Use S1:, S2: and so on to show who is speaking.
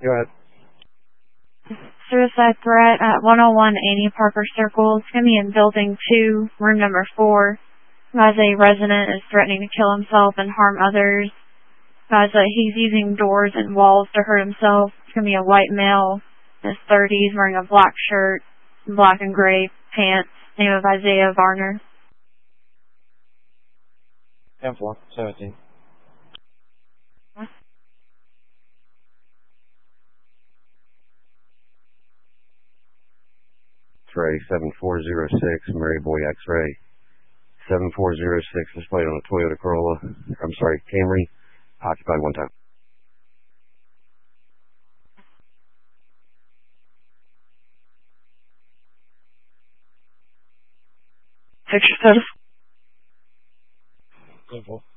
S1: Go ahead.
S2: Suicide threat at 10180 Parker Circle. It's going to be in Building 2, room number 4. Guys, a resident is threatening to kill himself and harm others. Guys, he's using doors and walls to hurt himself. It's going to be a white male in his 30s wearing a black shirt, black and gray pants. Name of Isaiah Varner.
S1: 10-4, 17.
S3: X-ray 7406, Mary Boy X-ray 7406, displayed on a Toyota Corolla, Camry, occupied one time.
S2: Picture status.
S1: 10-4.